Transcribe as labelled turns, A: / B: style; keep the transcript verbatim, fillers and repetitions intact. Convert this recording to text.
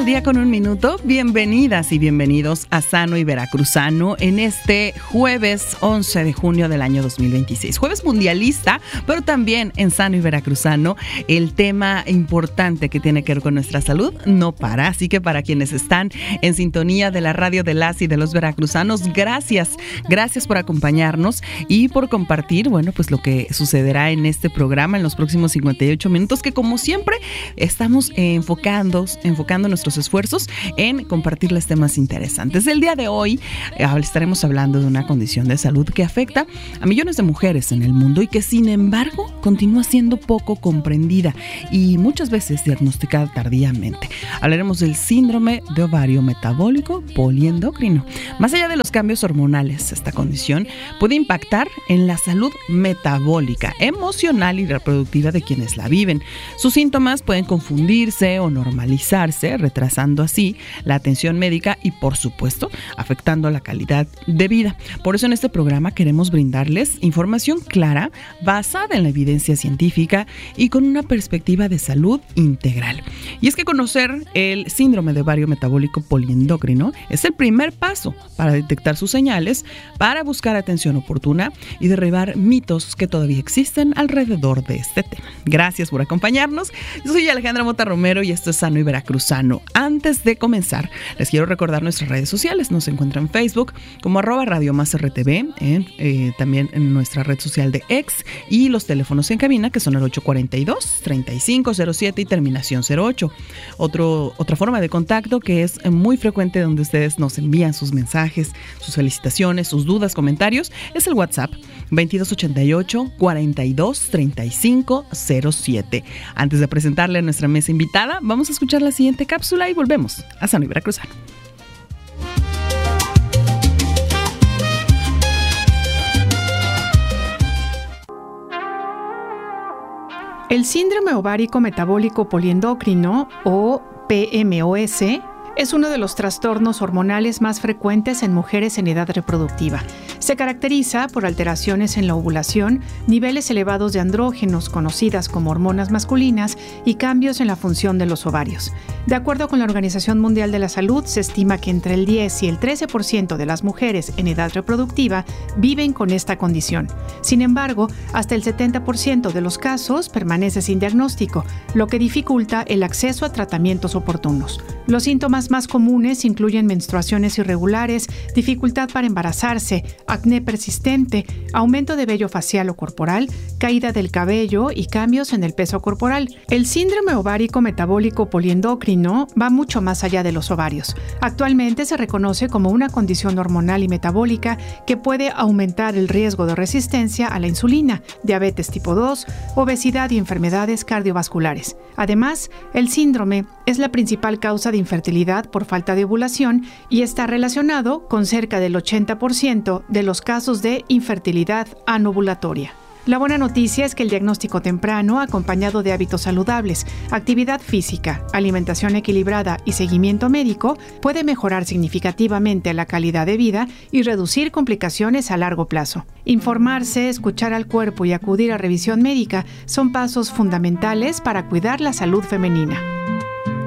A: al día con un minuto. Bienvenidas y bienvenidos a Sano y Veracruzano en este jueves once de junio del año dos mil veintiséis. Jueves mundialista, pero también en Sano y Veracruzano el tema importante que tiene que ver con nuestra salud no para. Así que para quienes están en sintonía de la radio de las y de los veracruzanos, gracias. Gracias por acompañarnos y por compartir, bueno, pues lo que sucederá en este programa en los próximos cincuenta y ocho minutos, que como siempre estamos enfocando, enfocando nuestros esfuerzos en compartirles temas interesantes. El día de hoy eh, estaremos hablando de una condición de salud que afecta a millones de mujeres en el mundo y que sin embargo continúa siendo poco comprendida y muchas veces diagnosticada tardíamente. Hablaremos del síndrome de ovario metabólico poliendocrino. Más allá de los cambios hormonales, esta condición puede impactar en la salud metabólica, emocional y reproductiva de quienes la viven. Sus síntomas pueden confundirse o normalizarse, retrasando así la atención médica y, por supuesto, afectando la calidad de vida. Por eso en este programa queremos brindarles información clara, basada en la evidencia científica y con una perspectiva de salud integral. Y es que conocer el síndrome de ovario metabólico poliendocrino es el primer paso para detectar sus señales, para buscar atención oportuna y derribar mitos que todavía existen alrededor de este tema. Gracias por acompañarnos. Yo soy Alejandra Mota Romero y esto es Sano y Veracruzano. Antes de comenzar, les quiero recordar nuestras redes sociales. Nos encuentran en Facebook como arroba Radio Más R T V, eh, eh, también en nuestra red social de X, y los teléfonos en cabina que son el ocho cuatro dos, tres cinco cero siete y terminación cero ocho. Otro, otra forma de contacto que es muy frecuente, donde ustedes nos envían sus mensajes, sus felicitaciones, sus dudas, comentarios, es el WhatsApp veintidós ochenta y ocho, cuarenta y dos, treinta y cinco cero siete. Antes de presentarle a nuestra mesa invitada, vamos a escuchar la siguiente cápsula y volvemos a Sano y Veracruzano.
B: El síndrome ovárico metabólico poliendocrino, o P M O S, es uno de los trastornos hormonales más frecuentes en mujeres en edad reproductiva. Se caracteriza por alteraciones en la ovulación, niveles elevados de andrógenos, conocidas como hormonas masculinas, y cambios en la función de los ovarios. De acuerdo con la Organización Mundial de la Salud, se estima que entre el diez y el trece por ciento de las mujeres en edad reproductiva viven con esta condición. Sin embargo, hasta el setenta por ciento de los casos permanece sin diagnóstico, lo que dificulta el acceso a tratamientos oportunos. Los síntomas más comunes incluyen menstruaciones irregulares, dificultad para embarazarse, acné persistente, aumento de vello facial o corporal, caída del cabello y cambios en el peso corporal. El síndrome ovárico metabólico poliendocrino va mucho más allá de los ovarios. Actualmente se reconoce como una condición hormonal y metabólica que puede aumentar el riesgo de resistencia a la insulina, diabetes tipo dos, obesidad y enfermedades cardiovasculares. Además, el síndrome es la principal causa de infertilidad por falta de ovulación y está relacionado con cerca del ochenta por ciento de los casos de infertilidad anovulatoria. La buena noticia es que el diagnóstico temprano, acompañado de hábitos saludables, actividad física, alimentación equilibrada y seguimiento médico, puede mejorar significativamente la calidad de vida y reducir complicaciones a largo plazo. Informarse, escuchar al cuerpo y acudir a revisión médica son pasos fundamentales para cuidar la salud femenina.